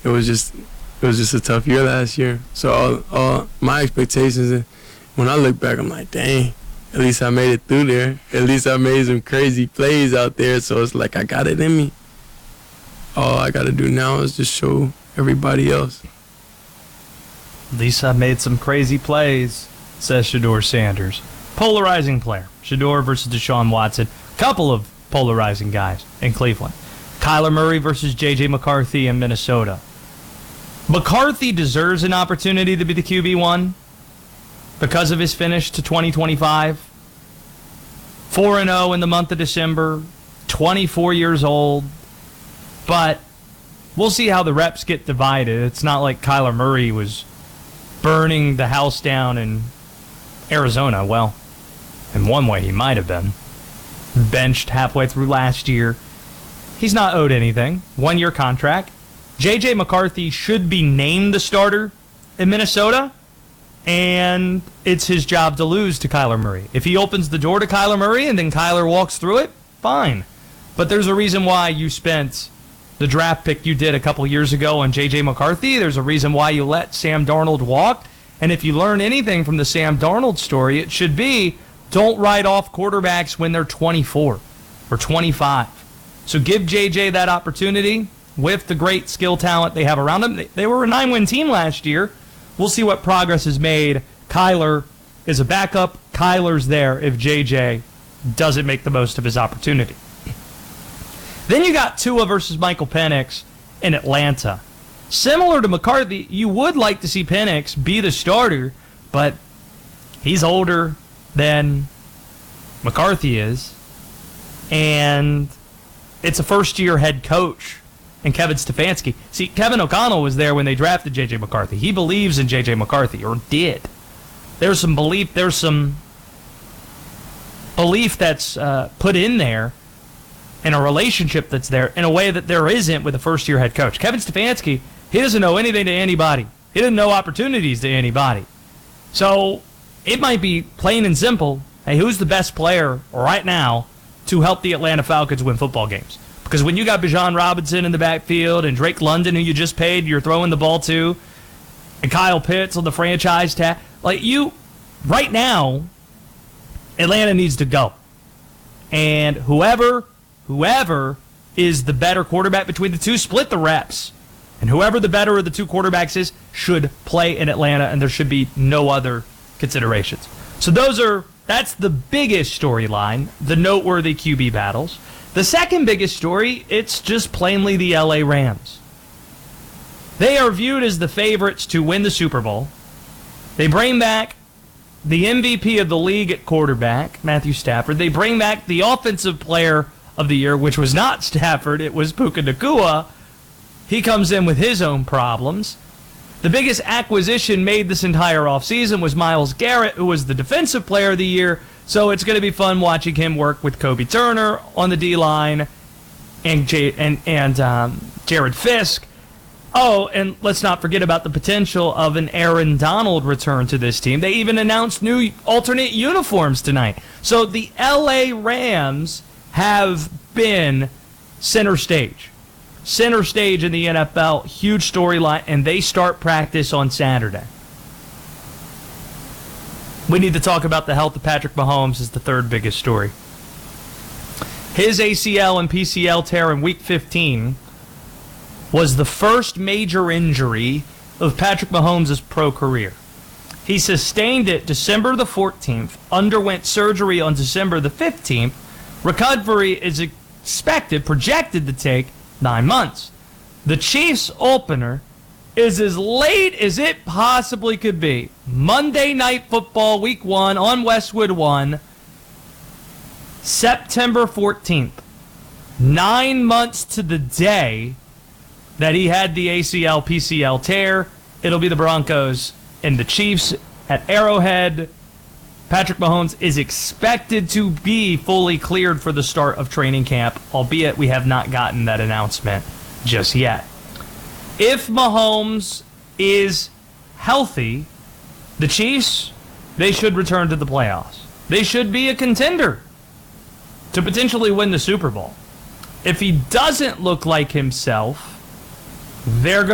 it was just a tough year last year. So all my expectations, when I look back, I'm like, dang, at least I made it through there. At least I made some crazy plays out there. So it's like I got it in me. All I got to do now is just show everybody else. At least I made some crazy plays, says Shedeur Sanders. Polarizing player. Shedeur versus Deshaun Watson. Couple of polarizing guys in Cleveland. Kyler Murray versus J.J. McCarthy in Minnesota. McCarthy deserves an opportunity to be the QB1 because of his finish to 2025. 4-0 in the month of December. 24 years old. But we'll see how the reps get divided. It's not like Kyler Murray was burning the house down in Arizona. Well, in one way he might have been. Benched halfway through last year. He's not owed anything. 1-year contract. J.J. McCarthy should be named the starter in Minnesota, and it's his job to lose to Kyler Murray. If he opens the door to Kyler Murray and then Kyler walks through it, fine. But there's a reason why you spent the draft pick you did a couple years ago on J.J. McCarthy. There's a reason why you let Sam Darnold walk. And if you learn anything from the Sam Darnold story, it should be don't write off quarterbacks when they're 24 or 25. So give J.J. that opportunity with the great skill talent they have around them. They were a 9-win team last year. We'll see what progress is made. Kyler is a backup. Kyler's there if J.J. doesn't make the most of his opportunity. Then you got Tua versus Michael Penix in Atlanta. Similar to McCarthy, you would like to see Penix be the starter, but he's older than McCarthy is, and it's a first-year head coach in Kevin Stefanski. See, Kevin O'Connell was there when they drafted J.J. McCarthy. He believes in J.J. McCarthy, or did. There's some belief that's put in there, and a relationship that's there in a way that there isn't with a first-year head coach. Kevin Stefanski, he doesn't know anything to anybody. He doesn't know opportunities to anybody. So it might be plain and simple, hey, who's the best player right now to help the Atlanta Falcons win football games? Because when you got Bijan Robinson in the backfield and Drake London, who you just paid, you're throwing the ball to, and Kyle Pitts on the franchise tag, right now, Atlanta needs to go. And whoever is the better quarterback between the two, split the reps. And whoever the better of the two quarterbacks is should play in Atlanta, and there should be no other considerations. So that's the biggest storyline, the noteworthy QB battles. The second biggest story, it's just plainly the LA Rams. They are viewed as the favorites to win the Super Bowl. They bring back the MVP of the league at quarterback, Matthew Stafford. They bring back the offensive player of the year, which was not Stafford, it was Puka Nacua. He comes in with his own problems. The biggest acquisition made this entire offseason was Myles Garrett, who was the defensive player of the year. So it's going to be fun watching him work with Kobe Turner on the D-line and Jared Fisk. Oh, and let's not forget about the potential of an Aaron Donald return to this team. They even announced new alternate uniforms tonight. So the LA Rams have been center stage. Center stage in the NFL, huge storyline, and they start practice on Saturday. We need to talk about the health of Patrick Mahomes as the third biggest story. His ACL and PCL tear in Week 15 was the first major injury of Patrick Mahomes' pro career. He sustained it December the 14th, underwent surgery on December the 15th. Recovery is projected to take 9 months. The Chiefs opener is as late as it possibly could be. Monday Night Football, Week 1 on Westwood 1, September 14th. 9 months to the day that he had the ACL, PCL tear. It'll be the Broncos and the Chiefs at Arrowhead. Patrick Mahomes is expected to be fully cleared for the start of training camp, albeit we have not gotten that announcement just yet. If Mahomes is healthy, the Chiefs, they should return to the playoffs. They should be a contender to potentially win the Super Bowl. If he doesn't look like himself, they're going